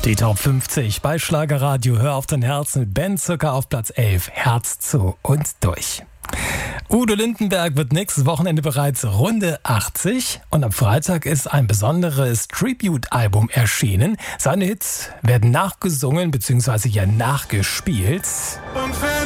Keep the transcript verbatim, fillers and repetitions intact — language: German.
Die Top fünfzig bei Schlagerradio. Hör auf dein Herz mit Ben Zucker auf Platz elf. Herz zu und durch. Udo Lindenberg wird nächstes Wochenende bereits Runde achtzig und am Freitag ist ein besonderes Tribute-Album erschienen. Seine Hits werden nachgesungen bzw. ja nachgespielt. Und für